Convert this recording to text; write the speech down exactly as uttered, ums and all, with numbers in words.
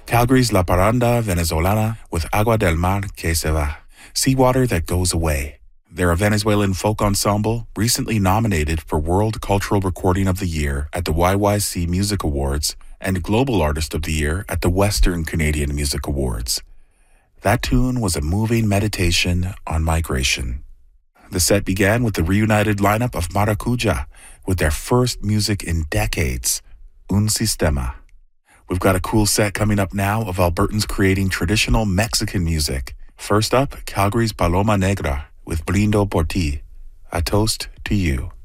Calgary's La Parranda Venezolana with Agua del Mar que se va, seawater that goes away. They're a Venezuelan folk ensemble recently nominated for World Cultural Recording of the Year at the Y Y C Music Awards and Global Artist of the Year at the Western Canadian Music Awards. That tune was a moving meditation on migration. The set began with the reunited lineup of Maracuja with their first music in decades, Un Sistema. We've got a cool set coming up now of Albertans creating traditional Mexican music. First up, Calgary's Paloma Negra with Brindo por ti, a toast to you.